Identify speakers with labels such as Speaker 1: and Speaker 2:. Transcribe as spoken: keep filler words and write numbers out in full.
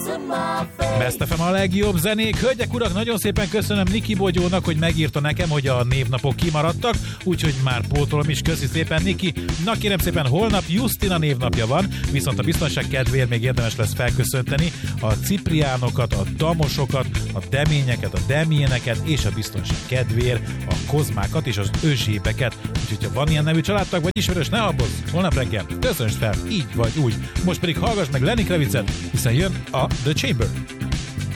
Speaker 1: Best ef em a legjobb zenék. Hölgyek, urak, nagyon szépen köszönöm Niki Bogyónak, hogy megírta nekem, hogy a névnapok kimaradtak, úgyhogy már pótolom is. Köszi szépen, Niki. Na kérem szépen, holnap Justina névnapja van, viszont a biztonság kedvéért még érdemes lesz felköszönteni a Cipriánokat, a Damosokat, a Deményeket, a Demiéneket, és a biztonság kedvéért a Kozmákat és az Özsébeket. Úgyhogy ha van ilyen nevű családtag vagy ismerős, ne habozz, holnap reggel köszöntsd fel, így vagy úgy. Most pedig hallgass meg Lenny Kravicet, hiszen jön a The Chamber.